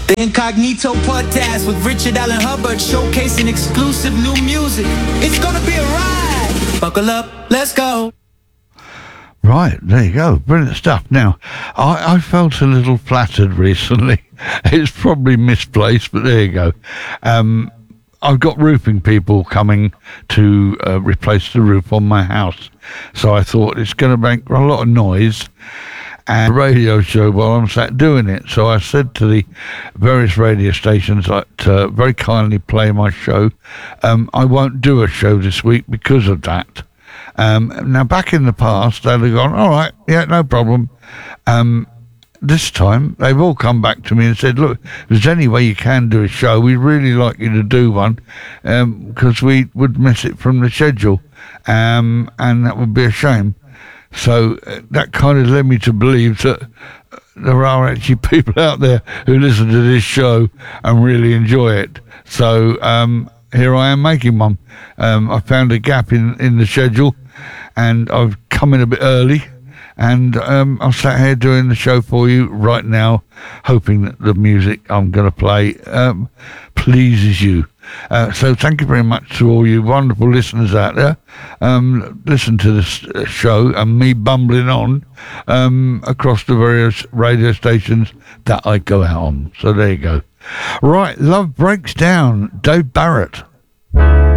The Incognito Podcast with Richard Allen Hubbard, showcasing exclusive new music. It's gonna be a ride. Buckle up, let's go. Right, there you go. Brilliant stuff. Now, I felt a little flattered recently. It's probably misplaced, but there you go. I've got roofing people coming to replace the roof on my house. So I thought it's going to make a lot of noise and a radio show while I'm sat doing it. So I said to the various radio stations that very kindly play my show. I won't do a show this week because of that. Now, back in the past, they'd have gone, all right, yeah, no problem. This time, they've all come back to me and said, look, if there's any way you can do a show, we'd really like you to do one, because we would miss it from the schedule, and that would be a shame. So that kind of led me to believe that there are actually people out there who listen to this show and really enjoy it. So here I am making one. I found a gap in the schedule, and I've come in a bit early, and I'm sat here doing the show for you right now, hoping that the music I'm going to play pleases you. So thank you very much to all you wonderful listeners out there. Listen to this show and me bumbling on across the various radio stations that I go out on. So there you go. Right, Love Breaks Down, Dave Barrett.